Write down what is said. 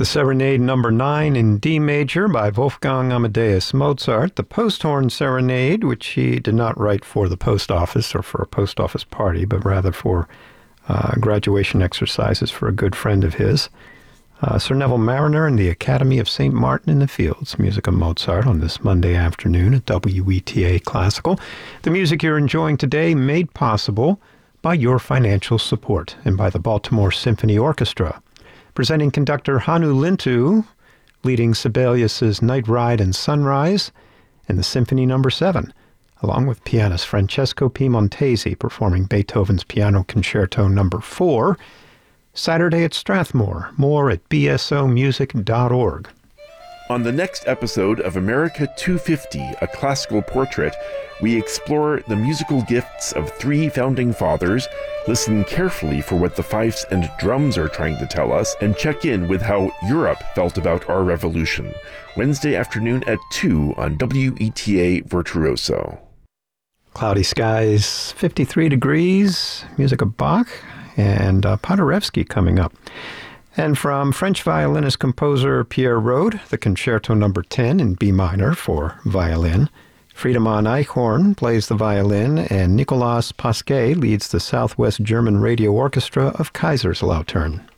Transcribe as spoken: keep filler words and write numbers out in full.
The Serenade number nine in D major by Wolfgang Amadeus Mozart, the Posthorn Serenade, which he did not write for the post office or for a post office party, but rather for uh, graduation exercises for a good friend of his. Uh, Sir Neville Mariner and the Academy of Saint Martin in the Fields, music of Mozart on this Monday afternoon at W E T A Classical. The music you're enjoying today made possible by your financial support and by the Baltimore Symphony Orchestra. Presenting conductor Hannu Lintu, leading Sibelius's Night Ride and Sunrise, and the Symphony number seven, along with pianist Francesco Piemontesi performing Beethoven's Piano Concerto number four, Saturday at Strathmore. More at b s o music dot org. On the next episode of America two fifty, A Classical Portrait, we explore the musical gifts of three founding fathers, listen carefully for what the fifes and drums are trying to tell us, and check in with how Europe felt about our revolution. Wednesday afternoon at two on W E T A Virtuoso. Cloudy skies, fifty-three degrees, music of Bach, and uh, Paderewski coming up. And from French violinist-composer Pierre Rode, the Concerto number ten in B minor for violin. Friedemann Eichhorn plays the violin, and Nicolas Pasquet leads the Southwest German Radio Orchestra of Kaiserslautern.